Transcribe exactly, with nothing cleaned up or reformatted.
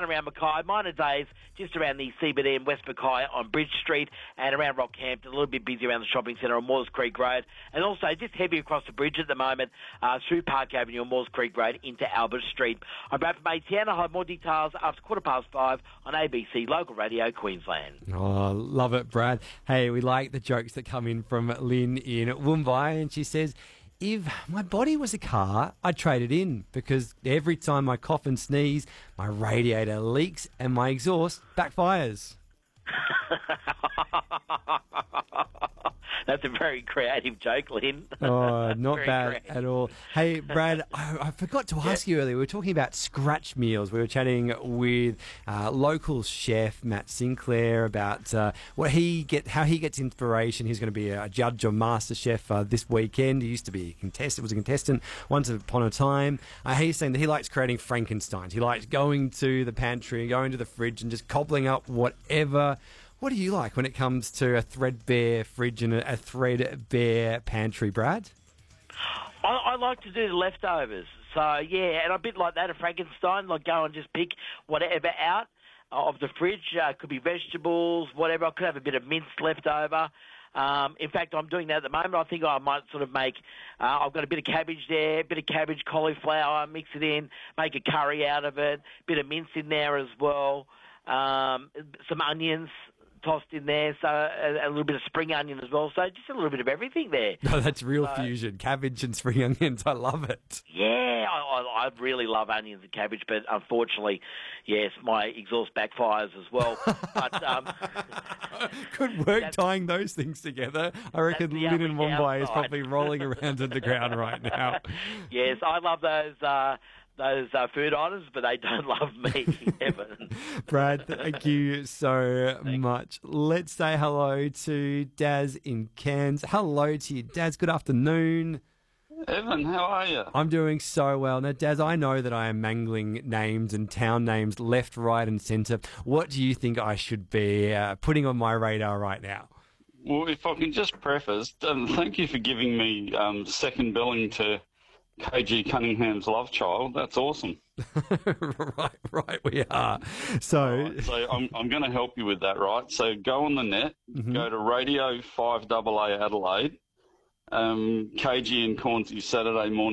and around Mackay. Minor days just around the C B D in West Mackay on Bridge Street and around Rockhampton. A little bit busy around the shopping centre on Moores Creek Road. And also just heavy across the bridge at the moment uh, through Park Avenue on Moores Creek Road into Albert Street. I'm Brad from A T N. I'll have more details after quarter past five on A B C Local Radio Queensland. Oh, love it, Brad. Hey, we like the jokes that come in from Lynn in Woombye, and she says, if my body was a car, I'd trade it in because every time I cough and sneeze, my radiator leaks and my exhaust backfires. That's a very creative joke, Lynn. Oh, not Very bad creative. at all. Hey, Brad, I, I forgot to ask you earlier. We were talking about scratch meals. We were chatting with uh, local chef Matt Sinclair about uh, what he get, how he gets inspiration. He's going to be a judge on MasterChef uh, this weekend. He used to be a contestant. Was a contestant once upon a time. Uh, he's saying that he likes creating Frankensteins. He likes going to the pantry, going to the fridge, and just cobbling up whatever. What do you like when it comes to a threadbare fridge and a, a threadbare pantry, Brad? I, I like to do the leftovers. So, yeah, and a bit like that, a Frankenstein, like go and just pick whatever out of the fridge. Uh, could be vegetables, whatever. I could have a bit of mince left over. Um, in fact, I'm doing that at the moment. I think I might sort of make, uh, I've got a bit of cabbage there, a bit of cabbage, cauliflower, mix it in, make a curry out of it, bit of mince in there as well, um, some onions tossed in there, so a, a little bit of spring onion as well. So just a little bit of everything there. No, that's real so, fusion. Cabbage and spring onions. I love it. Yeah, I, I, I really love onions and cabbage, but unfortunately, yes, my exhaust backfires as well. But um, good work tying those things together. I reckon the Lynn and only Wombai is downside. probably rolling around on the ground right now. Yes, I love those uh, those uh, food items, but they don't love me, Evan. Brad, thank you so Thanks. much. Let's say hello to Daz in Cairns. Hello to you, Daz. Good afternoon. Evan, how are you? I'm doing so well. Now, Daz, I know that I am mangling names and town names left, right and centre. What do you think I should be uh, putting on my radar right now? Well, if I can just preface, um, thank you for giving me um, second billing to K G Cunningham's love child. That's awesome. right, right, we are. So, Right, so I'm I'm going to help you with that, right? So go on the net, Mhm. go to Radio five A A Adelaide, um, K G and Cornsey Saturday morning.